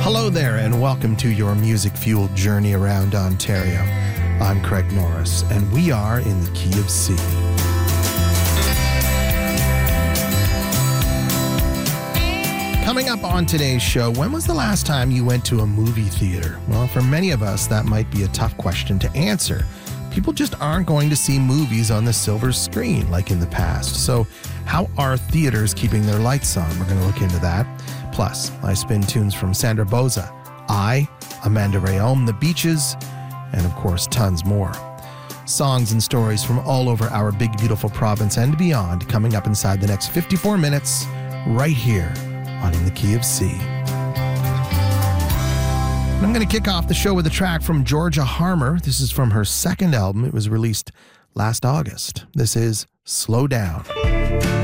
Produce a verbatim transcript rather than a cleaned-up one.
Hello there, and welcome to your music-fueled journey around Ontario. I'm Craig Norris, and we are in the Key of C. Coming up on today's show, when was the last time you went to a movie theater? Well, for many of us, that might be a tough question to answer. People just aren't going to see movies on the silver screen like in the past. So how are theaters keeping their lights on? We're going to look into that. Plus, I spin tunes from Sandra Boza, I, Amanda Rayom, The Beaches, and of course, tons more. Songs and stories from all over our big, beautiful province and beyond coming up inside the next fifty-four minutes right here on In the Key of C. And I'm going to kick off the show with a track from Georgia Harmer. This is from her second album. It was released last August. This is Slow Down.